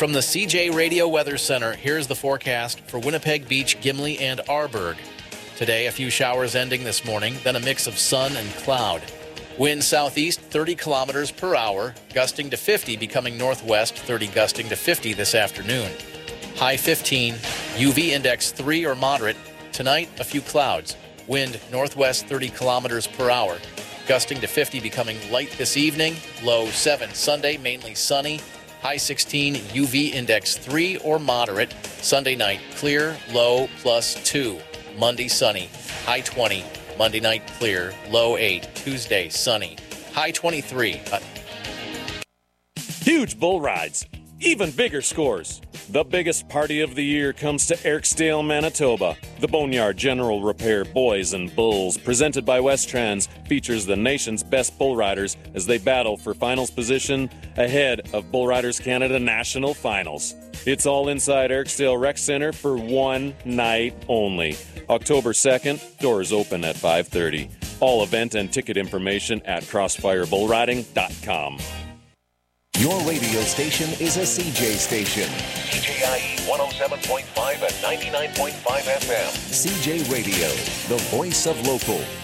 From the CJ Radio Weather Center, here's the forecast for Winnipeg Beach, Gimli, and Arborg. Today, a few showers ending this morning, then a mix of sun and cloud. Wind southeast 30 kilometers per hour, gusting to 50, becoming northwest 30, gusting to 50 this afternoon. High 15, UV index 3 or moderate. Tonight, a few clouds. Wind northwest 30 kilometers per hour, gusting to 50, becoming light this evening. Low 7. Sunday, mainly sunny. High 16, UV index 3 or moderate. Sunday night, clear, low +2. Monday, sunny. High 20. Monday night, clear, low 8. Tuesday, sunny. High 23. Huge bull rides, even bigger scores. The biggest party of the year comes to Ericasdale, Manitoba. The Boneyard General Repair Boys and Bulls, presented by Westrans, features the nation's best bull riders as they battle for finals position ahead of Bull Riders Canada National Finals. It's all inside Ericasdale Rec Center for one night only. October 2nd, doors open at 5:30. All event and ticket information at crossfirebullriding.com. Your radio station is a CJ station. CJIE 107.5 and 99.5 FM. CJ Radio, the voice of local.